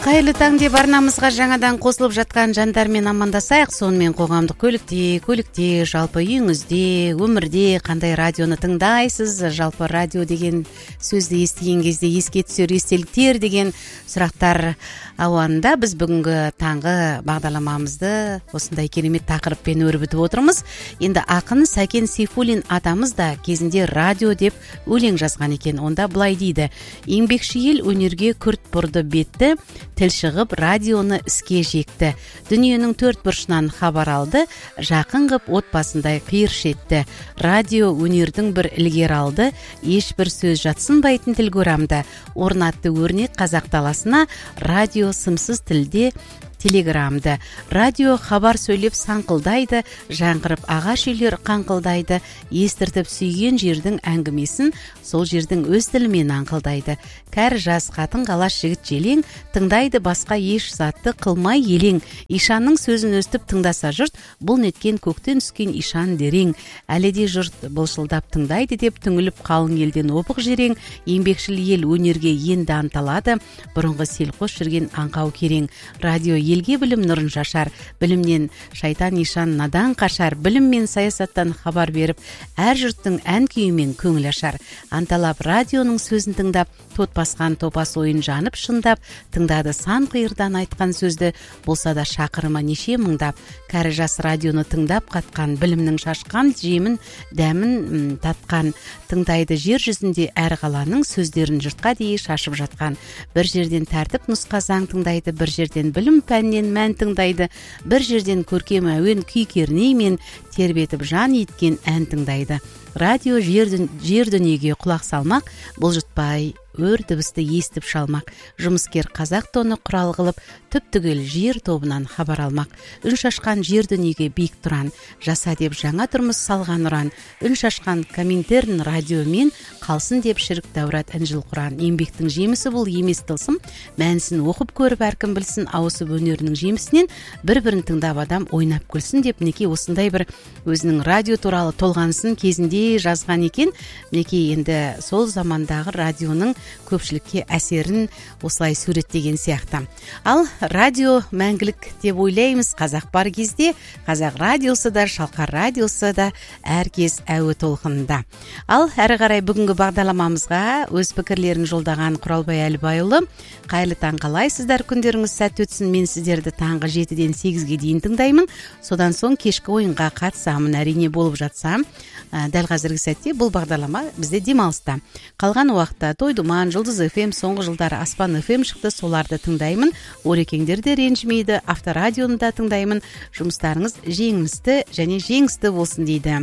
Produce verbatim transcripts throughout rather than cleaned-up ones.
Кайырлы таң деп арнамызга жаңадан косулуп жаткан жандар менен амандасайык. Сонымен коомдук көлүктө, көлүктө, жалпы үйүңүздө, өмүрдө кандай радиону тыңдайсыз? Жалпы радио деген сөздү эстеген кезде эске түшөр эстеликтер деген сурактар абагында биз бүгүнкү таңкы багдарламамызды осундай керемет такырыппен өрбүтүп отурмуз. Энди акын Сакен Сейфуллин атамыз да кезинде радио деп өлең жазган экен. Онда былай дейди: эмгекчил өнөргө күрт бурду бетти, тил чыгып радиону иске жекти. Дүйнөнүң төрт бурчунан хабар алды, жакын кып отбасындай кыйырш этти. Радио өнөрдүн бир илгери алды, эч бир сөз жатсынбайтын тил көрамды. Орнатты өрнек казак таласына, радио сымсыз тилде телеграмды. Радио хабар сөйлөп саңкылдайды, жаңкырып агач үйлөр каңкылдайды, эстиртип сүйгөн жердин әңгимесин сол жердин өз тили менен аңкылдайды. Кәр жас катын калаш жигит желең, тыңдайды башка эч затты кылмай елең. Ишанның сөзүн өстүп тыңдаса жұрт, бул неткен көктен түскөн ишан дерең. Әледе жұрт былшылдап тыңдайды деп түңүлүп калың елден опук жерең. Эмбекчил ел өнөргө энди анталады, бурунку селкош жүрген аңкау керең. Радио елге билим нурун шашар, билимден шайтан ишан надан кашар, билим мен саясаттан хабар берип, әр жұрттың ән күйүмен көңүл ашар. Анталап радионун сөзүн тыңдап, тот баскан топас оюн жанып шындап, тыңдады сан кыйырдан айткан сөздү, болса да шакырма неше мыңдап. Кәрі жас радиону тыңдап каткан, билимнин шашкан жемин, дәмин таткан, тыңдайды жер жүзүндө әр каланын сөздөрүн жұртка дей шашып жаткан. Бир жерден тәртип нуска заң тыңдайды, бир жерден билим пәннен мән тыңдайды, бір жерден көркем әуен күй кернеймен тербетіп жан еткен ән тыңдайды. Радио жер дүниеге құлақ салмақ, бұлжытпай өр дыбысты естіп шалмақ. Жұмыскер қазақ тоны құрал қылып, түп-түгел жер тобынан хабар алмақ. Үн шашқан жер дүниеге биік тұран, жаса деп жаңа тұрмыс салған ұран. Үн шашқан Коминтерн радиомен қалсын деп шірік дәурат інжіл құран. Еңбектің жемісі бұл емес тылсым, мәнісін оқып көріп әркім білсін, ауысып өнерінің жемісінен бір-бірін тыңдап адам ойнап күлсін деп неке осындай бір өзінің радио туралы толғанысын кезінде жазған екен. Неке енді сол замандағы радионың көпшілікке әсерін осылай суреттеген сияқты. Ал радио мәңгілік деп ойлаймыз. Қазақ бар кезде қазақ радиосы да, шалқар радиосы да әркез әуе толқынында. Ал әрі қарай бүгінгі бағдарламамызға өз пікірлерін жолдаған Құралбай Әлбайұлы. Қайырлы таң, қалайсыздар? Күндеріңіз сәтті өтсін. Мен сіздерді таңғы жетіден сегізге дейін тыңдаймын. Содан соң кешкі ойынға қатысамын. Әрине болып жатсам, дәл қазіргі сәтте бұл бағдарлама бізде демалыста. Қалған уақытта Тойдуман, Жұлдыз эф эм, соңғы жылдары Аспан эф эм шықты, соларды тыңдаймын. Орекеңдер де ренжімейді, авторадионы да тыңдаймын. Жұмыстарыңыз жеңісті және жеңісті болсын дейді.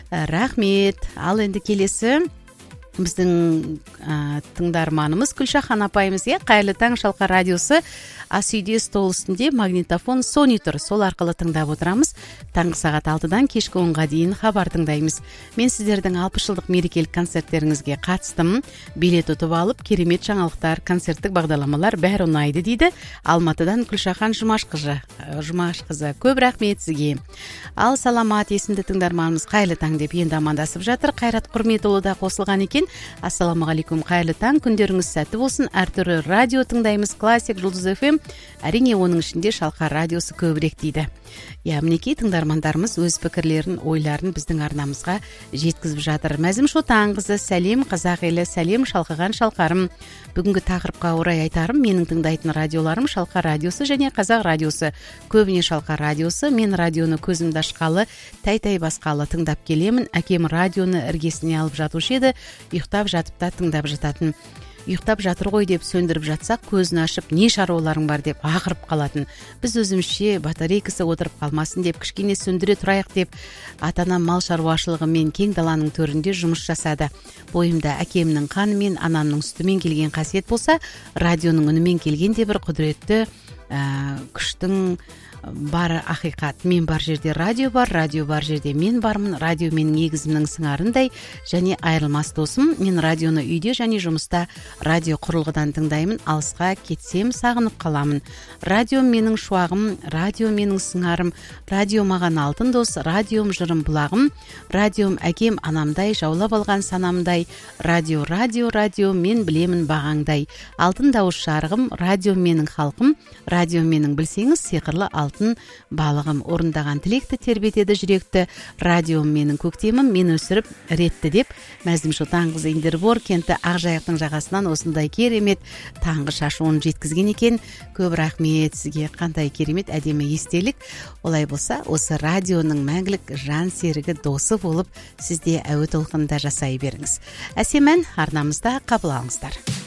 Рахмет. Ал енді келесі біздің ә, тыңдарманымыз Күлшахан апайымыз. Е, қайырлы таң, шалқар радиосы ас үйде стол үстінде магнитофон Sony тұр. Сол арқылы тыңдап отырамыз. Таңғы сағат алтыдан кешкі онға дейін хабар тыңдаймыз. Мен сіздердің алпыс жылдық мерекелік концерттеріңізге қатыстым. Билет ұтып алып, керемет жаңалықтар, концерттік бағдарламалар бәрі ұнайды дейді. Алматыдан Күлшахан Жұмашқызы. Жұмашқызы. Көп рахмет сізге. Ал саламат, есімді тыңдарманымыз қайырлы таң деп енді амандасып жатыр. Қайрат Құрметұлы да қосылған екен. Ассаламағалейкум, қайырлы таң, күндеріңіз сәтті болсын. Әртүрлі радио тыңдаймыз, классик, Жұлдыз эф эм, әрине оның ішінде шалқар радиосы көбірек дейді. Я, мінекей тыңдармандарымыз өз пікірлерін, ойларын біздің арнамызға жеткізіп жатыр. Мәзім Шотанқызы, сәлем қазақ елі, сәлем шалқыған шалқарым. Бүгінгі тақырыпқа орай айтарым, менің тыңдайтын радиоларым шалқар радиосы және қазақ радиосы. Көбіне шалқар радиосы. Мен радионы көзімді ашқалы, тай-тай басқалы тыңдап келемін. Әкем радионы іргесіне алып жатушы еді, ұйықтап жатып та тыңдап жататын. Ұйықтап жатыр ғой деп сөндіріп жатсақ, көзін ашып, не шаруаларың бар деп ақырып қалатын. Біз өзімше батарейкасы отырып қалмасын деп, кішкене сөндіре тұрайық деп, атанам мал шаруашылығымен кең даланың төрінде жұмыс жасады. Бойымда әкемнің қанымен, анамның сүтімен келген қасиет болса, радионың үнімен келген де бір құдіретті ә, күштің бар ақиқат. Мен бар жерде радио бар, радио бар жерде мен бармын. Радио менің егізімнің сыңарындай және айырылмас досым. Мен радионы үйде және жұмыста радио құрылғыдан тыңдаймын. Алысқа кетсем сағынып қаламын. Радио менің шуағым, радио менің сыңарым. Радио маған алтын дос, радиом жырым бұлағым. Радиом әкем анамдай, жаулап алған санамдай. Радио, радио, радио, мен білемін бағаңдай. Алтын дауыс жарығым, радио менің халқым. Радио менің білсеңіз сиқырлы алтын балығым. Орындаған тілекті тербетеді жүректі. Радио менің көктемім, мен өсіріп ретті деп Мәзім Шотанқызы Индербор кенті Ақжайықтың жағасынан осындай керемет таңғы шашуын жеткізген екен. Көп рахмет сізге, қандай керемет әдемі естелік. Олай болса, осы радионың мәңгілік жан серігі досы болып, сізде әуе толқынында жасай беріңіз. Әсем ән арнамызда қабыл алыңыздар.